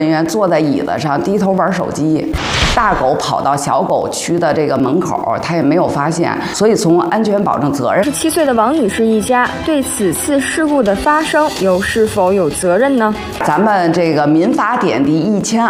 人员坐在椅子上低头玩手机，大狗跑到小狗区的这个门口，他也没有发现，所以从安全保证责任 ，17岁的王女士一家对此次事故的发生是否有责任呢？ 咱们这个民法典第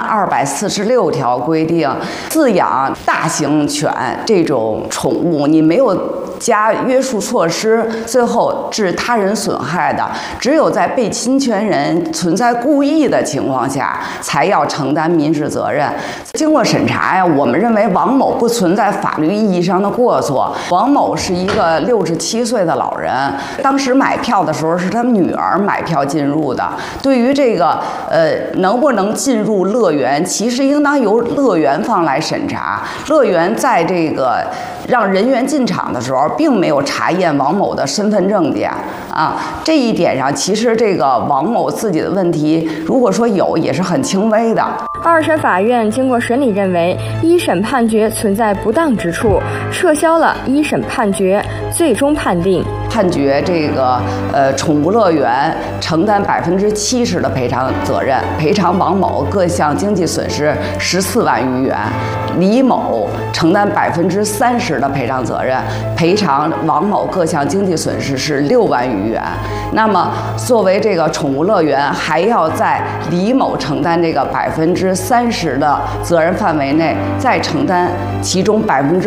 1246条规定，饲养大型犬这种宠物，你没有加约束措施，最后致他人损害的，只有在被侵权人存在故意的情况下，才要承担民事责任。经过审查呀，我们认为王某不存在法律意义上的过错。王某是一个67岁的老人，当时买票的时候是他女儿买票进入的。对于这个能不能进入乐园，其实应当由乐园方来审查。乐园在这个让人员进场的时候，并没有查验王某的身份证件啊。这一点上，其实这个王某自己的问题，如果说有，也是很轻微的。 二审法院经过审理认为，一审判决存在不当之处，撤销了一审判决，最终判定这个宠物乐园承担70%的赔偿责任，赔偿王某各项经济损失14万余元；李某承担30%的赔偿责任，赔偿王某各项经济损失是6万余元。那么，作为这个宠物乐园，还要在李某承担这个30%的责任范围内，再承担其中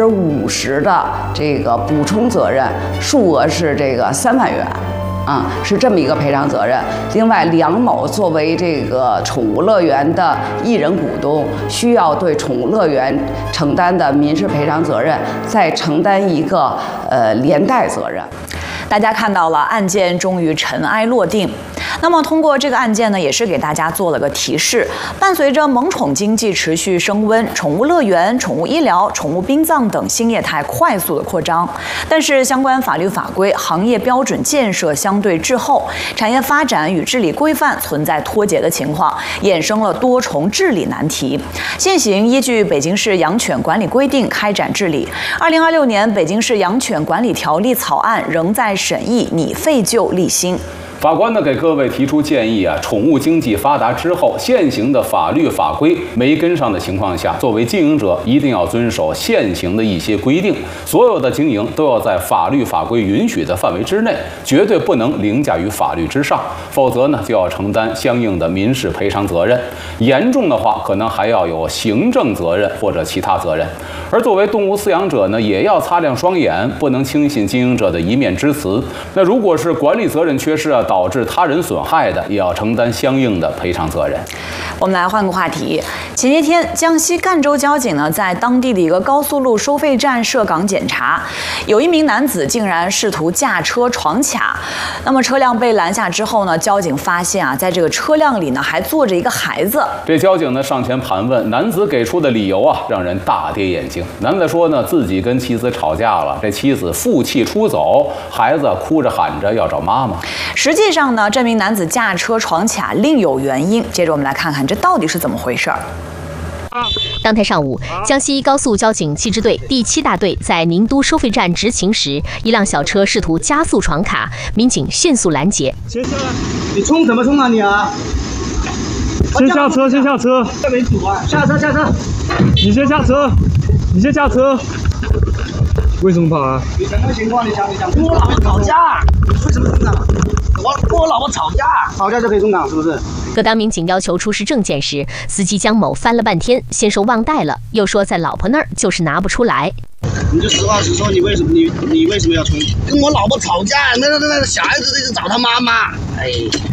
50%的这个补充责任，数额是这个3万元。是这么一个赔偿责任。另外，梁某作为这个宠物乐园的一人股东，需要对宠物乐园承担的民事赔偿责任再承担一个连带责任。 大家看到了，案件终于尘埃落定。那么通过这个案件呢，也是给大家做了个提示。伴随着萌宠经济持续升温，宠物乐园、宠物医疗、宠物殡葬等新业态快速的扩张，但是相关法律法规、行业标准建设相对滞后，产业发展与治理规范存在脱节的情况，衍生了多重治理难题。现行依据《北京市养犬管理规定》开展治理。2026年《北京市养犬管理条例》草案仍在审议，拟废旧立新。 法官呢给各位提出建议啊，宠物经济发达之后，现行的法律法规没跟上的情况下，作为经营者一定要遵守现行的一些规定，所有的经营都要在法律法规允许的范围之内，绝对不能凌驾于法律之上，否则呢就要承担相应的民事赔偿责任，严重的话可能还要有行政责任或者其他责任。而作为动物饲养者呢，也要擦亮双眼，不能轻信经营者的一面之词。那如果是管理责任缺失啊，导致他人损害的，也要承担相应的赔偿责任。 我们来换个话题。前些天，江西赣州交警呢，在当地的一个高速路收费站设岗检查，有一名男子竟然试图驾车闯卡。那么车辆被拦下之后呢，交警发现啊，在这个车辆里呢，还坐着一个孩子。 这交警呢上前盘问，男子给出的理由啊，让人大跌眼镜。男子说呢，自己跟妻子吵架了，这妻子负气出走，孩子哭着喊着要找妈妈。 实际上呢，这名男子驾车闯卡另有原因。接着我们来看看这到底是怎么回事儿。 当天上午，江西高速交警7支队第7大队在宁都收费站执勤时，一辆小车试图加速闯卡，民警迅速拦截。 先下来，你冲什么冲啊你啊！ 先下车，先下车。 这为主啊！下车，下车。 你先下车，你先下车。为什么跑啊？ 你什么情况？你讲，跟我老婆吵架。为什么冲岗？我跟我老婆吵架就可以冲岗，是不是？ 可当民警要求出示证件时，司机江某翻了半天，先说忘带了，又说在老婆那儿，就是拿不出来。 你就实话实说，你为什么要冲？跟我老婆吵架，那小孩子一直找他妈妈。哎，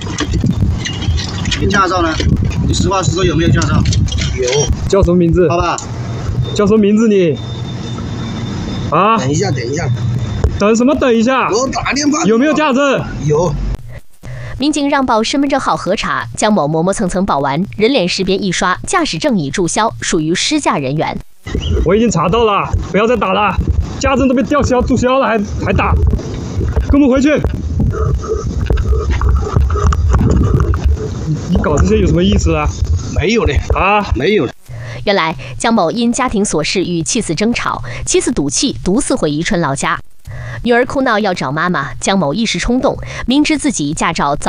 你驾照呢？你实话实说有没有驾照？有。 叫什么名字？ 好吧。 叫什么名字你？啊？ 等一下。 等什么？等一下。 我打电话。 有没有驾证？ 有。 民警让报身份证号核查，江某磨磨蹭蹭报完，人脸识别一刷，驾驶证已注销，属于失驾人员。 我已经查到了，不要再打了，驾证都被注销了，还打，跟我们回去。你搞这些有什么意思啊？ 没有的啊，没有。 原来江某因家庭琐事与妻子争吵，妻子赌气独自回宜春老家。女儿哭闹要找妈妈，江某一时冲动，明知自己驾照早